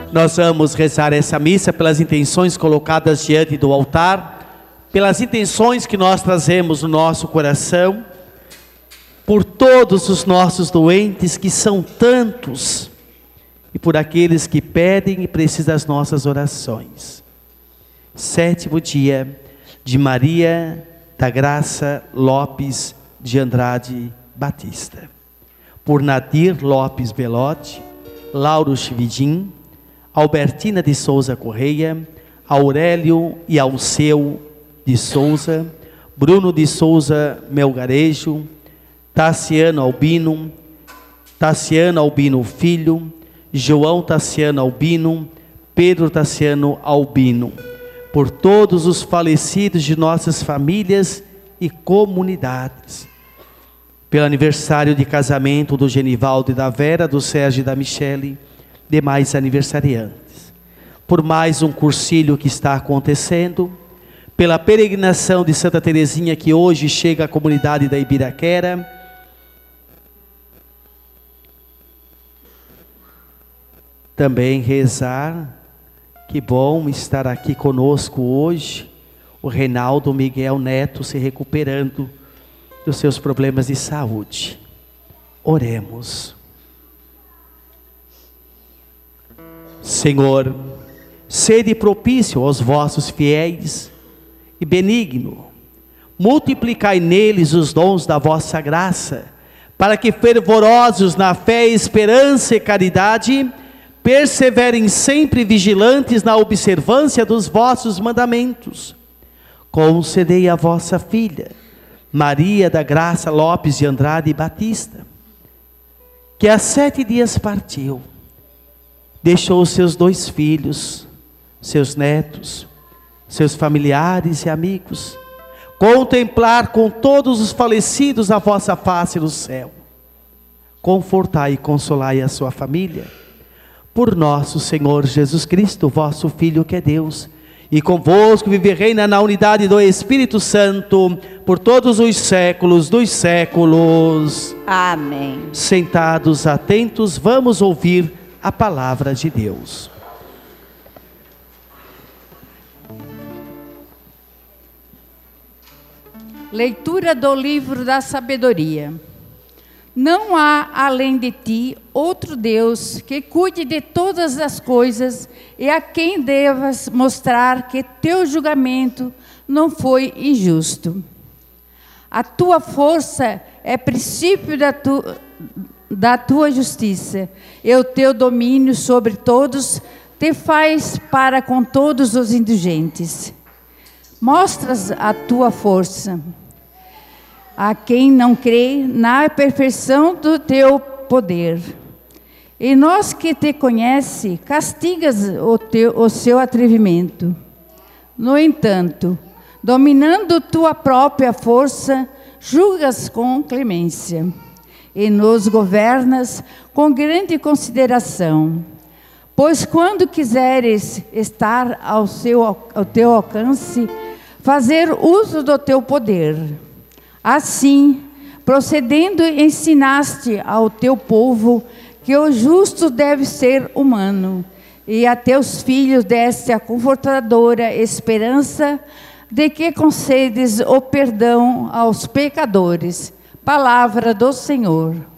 Nós vamos rezar essa missa pelas intenções colocadas diante do altar, pelas intenções que nós trazemos no nosso coração, por todos os nossos doentes, que são tantos, e por aqueles que pedem e precisam das nossas orações. 7º dia de Maria da Graça Lopes de Andrade Batista. Por Nadir Lopes Belotti, Lauro Chividim, Albertina de Souza Correia, Aurélio e Alceu de Souza, Bruno de Souza Melgarejo, Tassiano Albino Filho, João Tassiano Albino, Pedro Tassiano Albino, por todos os falecidos de nossas famílias e comunidades, pelo aniversário de casamento do Genivaldo e da Vera, do Sérgio e da Michele, demais aniversariantes, por mais um cursilho que está acontecendo, pela peregrinação de Santa Teresinha que hoje chega à comunidade da Ibiraquera, também rezar, que bom estar aqui conosco hoje, o Reinaldo Miguel Neto se recuperando dos seus problemas de saúde. Oremos. Senhor, sede propício aos vossos fiéis e benigno, multiplicai neles os dons da vossa graça, para que fervorosos na fé, esperança e caridade, perseverem sempre vigilantes na observância dos vossos mandamentos. Concedei a vossa filha, Maria da Graça Lopes de Andrade Batista, que há 7 dias partiu, deixou seus 2 filhos, seus netos, seus familiares e amigos, contemplar com todos os falecidos a vossa face no céu. Confortai e consolai a sua família, por nosso Senhor Jesus Cristo, vosso Filho que é Deus, e convosco vive e reina na unidade do Espírito Santo, por todos os séculos dos séculos. Amém. Sentados, atentos, vamos ouvir a palavra de Deus. Leitura do livro da sabedoria. Não há além de ti outro Deus que cuide de todas as coisas e a quem devas mostrar que teu julgamento não foi injusto. A tua força é princípio da tua justiça, e o teu domínio sobre todos te faz para com todos os indulgentes. Mostras a tua força a quem não crê na perfeição do teu poder. E nós que te conhece, castigas o seu atrevimento. No entanto, dominando tua própria força, julgas com clemência e nos governas com grande consideração. Pois quando quiseres estar ao teu alcance, fazer uso do teu poder. Assim, procedendo, ensinaste ao teu povo que o justo deve ser humano, e a teus filhos deste a confortadora esperança de que concedes o perdão aos pecadores. Palavra do Senhor.